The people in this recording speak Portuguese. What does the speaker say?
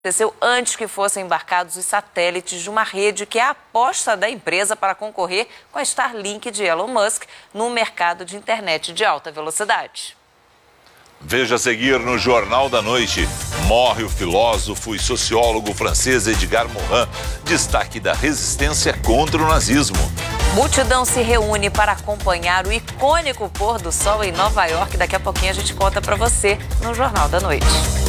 Aconteceu antes que fossem embarcados os satélites de uma rede que é a aposta da empresa para concorrer com a Starlink de Elon Musk no mercado de internet de alta velocidade. Veja a seguir no Jornal da Noite. Morre o filósofo e sociólogo francês Edgar Morin, destaque da resistência contra o nazismo. Multidão se reúne para acompanhar o icônico pôr do sol em Nova York. Daqui a pouquinho a gente conta para você no Jornal da Noite.